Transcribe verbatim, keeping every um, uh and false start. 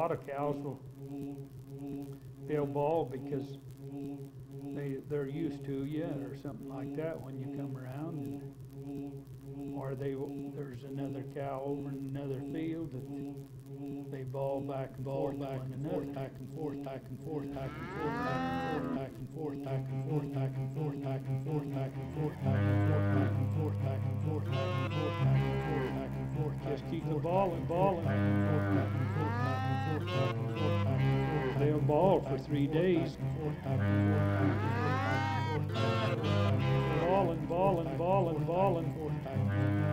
lot of cows will, they'll bawl because they, they're used to you or something like that when you come around. And, or they, there's another cow over in another field that they bawl back and forth, back and forth, back and forth, back and forth, back and forth, back and forth, back and forth, back and forth, back and forth, back and forth, back and forth, back and forth, back and forth, back and forth, back and forth, back and forth. Just keep the balling, balling, back and forth, back and forth, back and forth, back and forth, back and forth. They'll bawl for three days. Balling, balling, balling, balling.